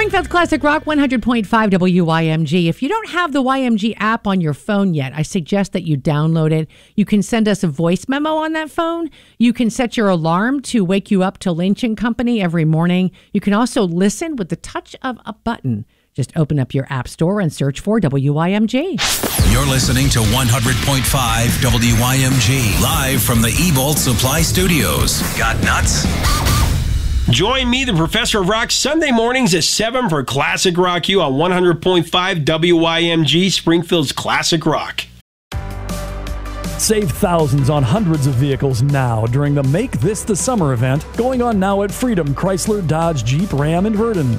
Springfield's Classic Rock 100.5 WYMG. If you don't have the YMG app on your phone yet, I suggest that you download it. You can send us a voice memo on that phone. You can set your alarm to wake you up to Lynch & Company every morning. You can also listen with the touch of a button. Just open up your app store and search for WYMG. You're listening to 100.5 WYMG, live from the Ebolt Supply Studios. Got nuts? Join me, the Professor of Rock, Sunday mornings at 7 for Classic Rock U on 100.5 WYMG, Springfield's Classic Rock. Save thousands on hundreds of vehicles now during the Make This the Summer event going on now at Freedom Chrysler, Dodge, Jeep, Ram, and Verdon.